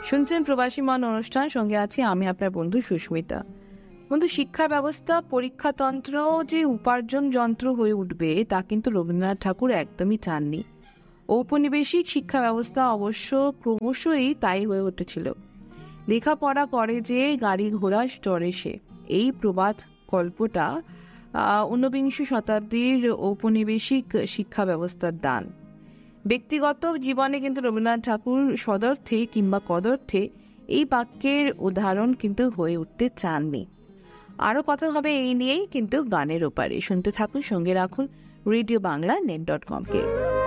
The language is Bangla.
শুনছেন প্রবাসী মন অনুষ্ঠান, সঙ্গে আছি আমি আপনার বন্ধু সুস্মিতা। বন্ধু, শিক্ষা ব্যবস্থা পরীক্ষাতন্ত্র যে উপার্জন যন্ত্র হয়ে উঠবে তা কিন্তু রবীন্দ্রনাথ ঠাকুর একদমই চাননি। ঔপনিবেশিক শিক্ষা ব্যবস্থা অবশ্য ক্রমশই তাই হয়ে উঠেছিল। লেখাপড়া করে যে গাড়ি ঘোড়া চড়ে সে, এই প্রবাদ গল্পটা ঊনবিংশ শতাব্দীর ঔপনিবেশিক শিক্ষা ব্যবস্থার দান। ব্যক্তিগত জীবনে কিন্তু রবীন্দ্রনাথ ঠাকুর সদর্থে কিংবা কদর্থে এই বাক্যের উদাহরণ কিন্তু হয়ে উঠতে চাননি। আরও কথা হবে এই নিয়েই কিন্তু গানের ওপারে। শুনতে থাকুন, সঙ্গে রাখুন রেডিও বাংলা net.com-কে।